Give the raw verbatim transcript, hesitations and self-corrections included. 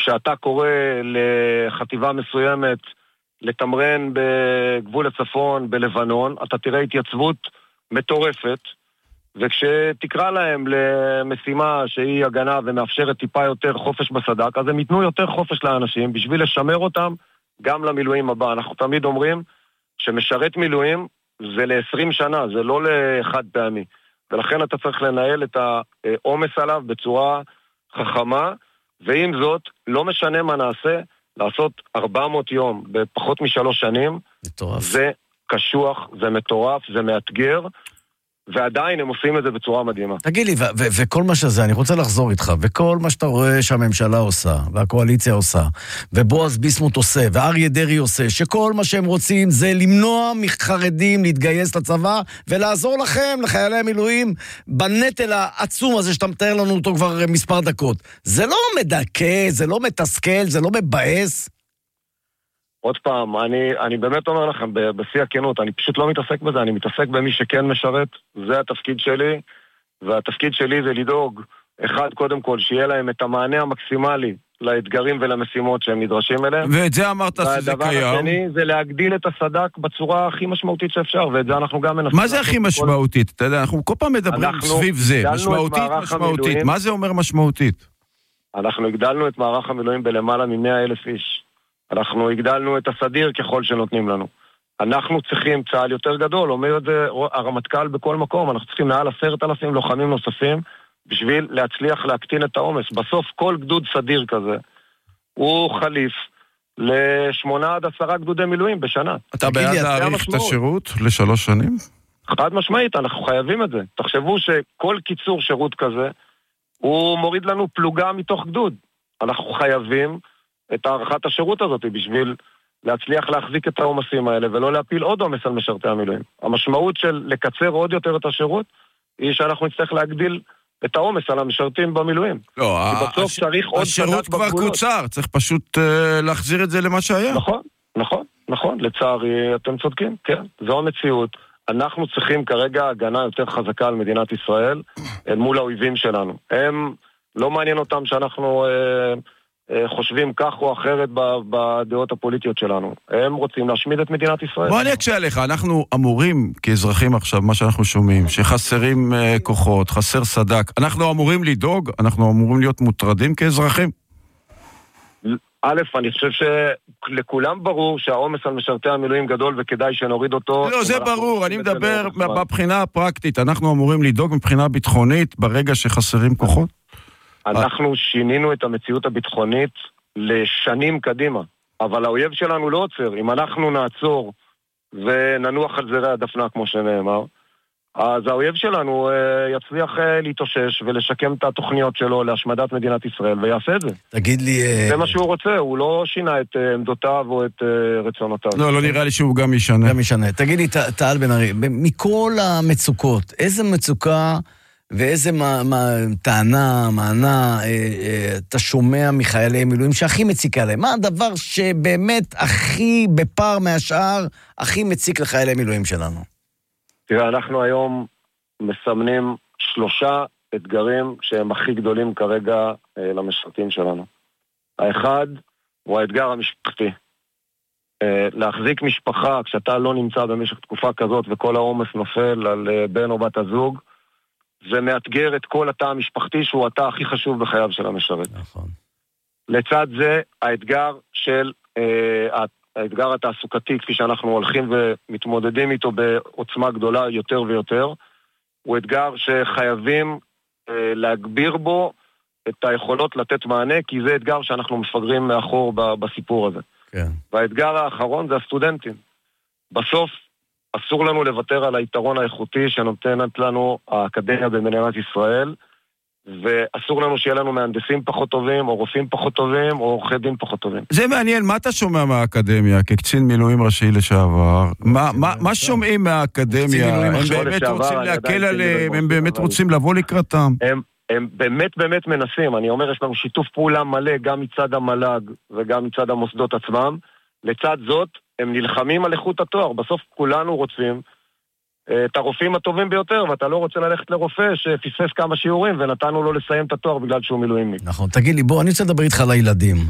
כשאתה קורא לחטיבה מסוימת לתמרן בגבול הצפון, בלבנון, אתה תראה התייצבות מטורפת, וכשתקרא להם למשימה שהיא הגנה ומאפשרת טיפה יותר חופש בסדק, אז הם ייתנו יותר חופש לאנשים בשביל לשמר אותם גם למילואים הבא. אנחנו תמיד אומרים שמשרת מילואים זה ל-עשרים שנה, זה לא לאחד פעמי. ולכן אתה צריך לנהל את העומס עליו בצורה חכמה, ועם זאת, לא משנה מה נעשה, לעשות ארבע מאות יום בפחות משלוש שנים, מטורף. זה קשוח, זה מטורף, זה מאתגר, ועדיין הם עושים את זה בצורה מדהימה. תגיד לי, ו- ו- וכל מה שזה, אני רוצה לחזור איתך, וכל מה שאתה רואה שהממשלה עושה, והקואליציה עושה, ובועז ביסמוט עושה, ואריה דרעי עושה, שכל מה שהם רוצים זה למנוע מחרדים להתגייס לצבא, ולעזור לכם, לחיילי המילואים, בנטל העצום הזה שאתה מתאר לנו אותו כבר מספר דקות. זה לא מדכא, זה לא מתסכל, זה לא מבאס. עוד פעם, אני, אני באמת אומר לכם, בשיא הכנות, אני פשוט לא מתעסק בזה, אני מתעסק במי שכן משרת, זה התפקיד שלי, והתפקיד שלי זה לדאוג, אחד, קודם כל, שיהיה להם את המענה המקסימלי לאתגרים ולמשימות שהם נדרשים אליהם. ואת זה אמרת שזה קיים. והדבר השני זה להגדיל את הסדק בצורה הכי משמעותית שאפשר, ואת זה אנחנו גם מנסים. מה זה הכי משמעותית? אתה יודע, אנחנו כל פעם מדברים סביב זה, משמעותית, משמעותית. מה זה אומר משמעותית? אנחנו הגדלנו את מערך המילואים בלמעלה מ-מאה אלף איש. אנחנו הגדלנו את הסדיר ככל שנותנים לנו. אנחנו צריכים צהל יותר גדול, אומר את זה הרמטכ"ל בכל מקום, אנחנו צריכים מעל עשרת אלפים לוחמים נוספים, בשביל להצליח להקטין את העומס. בסוף כל גדוד סדיר כזה, הוא חליף לשמונה עד עשרה גדודי מילואים בשנה. אתה בעד להאריך את השירות לשלוש שנים? חד משמעית, אנחנו חייבים את זה. תחשבו שכל קיצור שירות כזה, הוא מוריד לנו פלוגה מתוך גדוד. אנחנו חייבים את הערכת השירות הזאת בשביל להצליח להחזיק את העומסים האלה ולא להפיל עוד עומס על משרתי המילואים. המשמעות של לקצר עוד יותר את השירות היא שאנחנו נצטרך להגדיל את העומס על המשרתים במילואים. לא, הש... השירות כבר קוצר, צריך פשוט uh, להחזיר את זה למה שהיה. נכון, נכון, נכון, לצערי אתם צודקים, כן, זו המציאות. אנחנו צריכים כרגע הגנה יותר חזקה על מדינת ישראל אל מול האויבים שלנו. הם לא מעניין אותם שאנחנו אה, אה, חושבים כך או אחרת בדעות הפוליטיות שלנו. הם רוצים להשמיד את מדינת ישראל. בוא אני אקשה עליך, אנחנו אמורים כאזרחים עכשיו, מה שאנחנו שומעים, שחסרים אה, כוחות, חסר סדק, אנחנו אמורים לדאוג, אנחנו אמורים להיות מוטרדים כאזרחים? א', אני חושב שלכולם ברור שהעומס על משרתי המילואים גדול וכדאי שנוריד אותו. לא, זה ברור, אני מדבר בבחינה הפרקטית, אנחנו אמורים לדאוג מבחינה ביטחונית ברגע שחסרים כוחות? אנחנו שינינו את המציאות הביטחונית לשנים קדימה, אבל האויב שלנו לא עוצר. אם אנחנו נעצור וננוח על זרי הדפנה כמו שנאמר, אז האויב שלנו יצליח להתאושש ולשקם את התוכניות שלו להשמדת מדינת ישראל, ויעשה את זה. תגיד לי... זה מה שהוא רוצה, הוא לא שינה את עמדותיו או את רצונותיו. לא, לא נראה לי שהוא גם ישנה. גם ישנה. תגיד לי, טל בן ארי, מכל המצוקות, איזה מצוקה ואיזה מה, מה, טענה, מענה, אה, אה, אתה שומע מחיילי מילואים שהכי מציקה להם? מה הדבר שבאמת הכי בפער מהשאר, הכי מציק לחיילי מילואים שלנו? תראה, אנחנו היום מסמנים שלושה אתגרים שהם הכי גדולים כרגע אה, למשרתים שלנו. האחד הוא האתגר המשפחתי. אה, להחזיק משפחה כשאתה לא נמצא במשך תקופה כזאת וכל העומס נופל על אה, בן או בת הזוג, זה מאתגר את כל התא המשפחתי שהוא התא הכי חשוב בחייו של המשרת. נכון. לצד זה האתגר של אה, האתגר התעסוקתי, כפי שאנחנו הולכים ומתמודדים איתו בעוצמה גדולה יותר ויותר, הוא אתגר שחייבים אה, להגביר בו את היכולות לתת מענה, כי זה אתגר שאנחנו מפגרים מאחור בסיפור הזה. כן. והאתגר האחרון זה הסטודנטים. בסוף אסור לנו לוותר על היתרון האיכותי שנותנת לנו האקדמיה במדינת ישראל, ואסור לנו שיהיה לנו מהנדסים פחות טובים, או רופאים פחות טובים, או עורכי דין פחות טובים. זה מעניין, מה אתה שומע מהאקדמיה, כקצין מילואים ראשי לשעבר? מה שומעים מהאקדמיה? הם באמת רוצים להקל עליהם, הם באמת רוצים לבוא לקראתם? הם באמת באמת מנסים, אני אומר, יש לנו שיתוף פעולה מלא, גם מצד המל"ג, וגם מצד המוסדות עצמם. לצד זאת, הם נלחמים על איכות התואר. בסוף כולנו רוצים את הרופאים הטובים ביותר, ואתה לא רוצה ללכת לרופא שפספס כמה שיעורים, ונתנו לו לסיים את התואר בגלל שהוא מילואימניק. נכון, תגיד לי, בוא, אני רוצה לדבר איתך על הילדים.